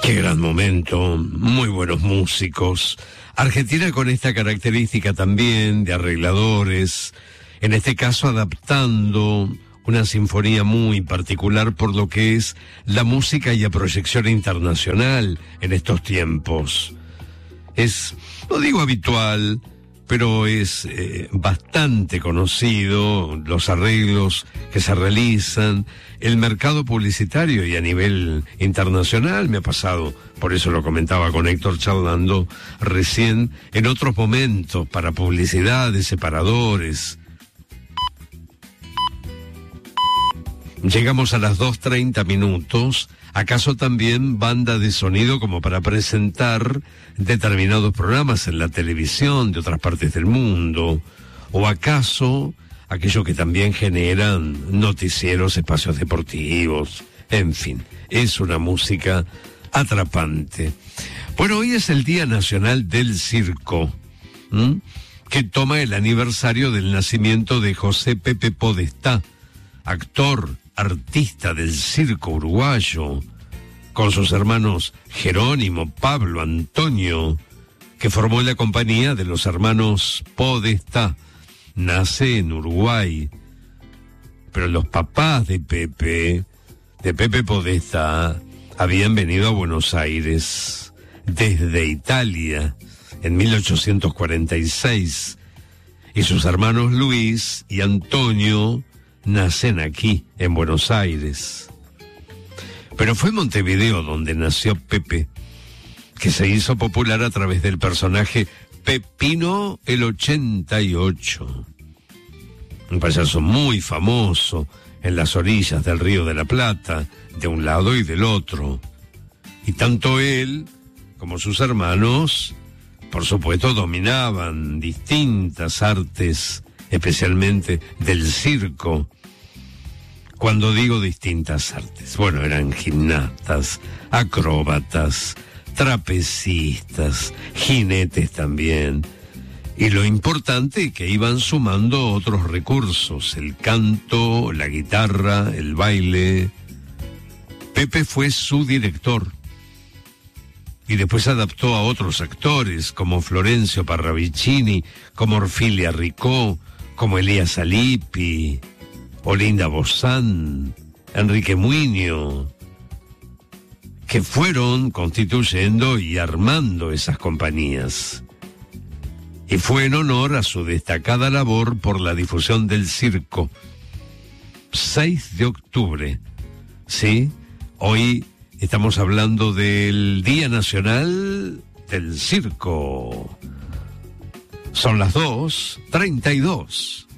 Qué gran momento, muy buenos músicos. Argentina con esta característica también de arregladores, en este caso adaptando una sinfonía muy particular por lo que es la música y la proyección internacional en estos tiempos. Es, no digo habitual, pero es bastante conocido los arreglos que se realizan, el mercado publicitario y a nivel internacional me ha pasado, por eso lo comentaba con Héctor charlando recién, en otros momentos, para publicidades, separadores. Llegamos a las 2:30 minutos, acaso también banda de sonido como para presentar determinados programas en la televisión de otras partes del mundo, o acaso aquellos que también generan noticieros, espacios deportivos, en fin, es una música atrapante. Bueno, hoy es el Día Nacional del Circo, que toma el aniversario del nacimiento de José Pepe Podestá, actor, artista del circo uruguayo, con sus hermanos Jerónimo, Pablo, Antonio, que formó la compañía de los hermanos Podestá. Nace en Uruguay, pero los papás de Pepe Podestá, habían venido a Buenos Aires desde Italia en 1846, y sus hermanos Luis y Antonio nacen aquí, en Buenos Aires. Pero fue en Montevideo donde nació Pepe, que se hizo popular a través del personaje Pepino el 88. Un payaso muy famoso en las orillas del Río de la Plata, de un lado y del otro. Y tanto él como sus hermanos, por supuesto, dominaban distintas artes, especialmente del circo. Cuando digo distintas artes, bueno, eran gimnastas, acróbatas, trapecistas, jinetes también. Y lo importante que iban sumando otros recursos, el canto, la guitarra, el baile. Pepe fue su director. Y después adaptó a otros actores, como Florencio Parravicini, como Orfilia Ricó, como Elías Alipi, Olinda Bozán, Enrique Muiño, que fueron constituyendo y armando esas compañías. Y fue en honor a su destacada labor por la difusión del circo. 6 de octubre, ¿sí? Hoy estamos hablando del Día Nacional del Circo. Son las 2:32.